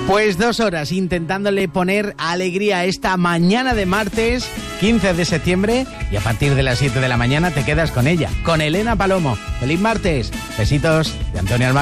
Pues 2 horas intentándole poner alegría a esta mañana de martes 15 de septiembre y a partir de las 7 de la mañana te quedas con ella, con Elena Palomo. ¡Feliz martes! Besitos de Antonio Almagro.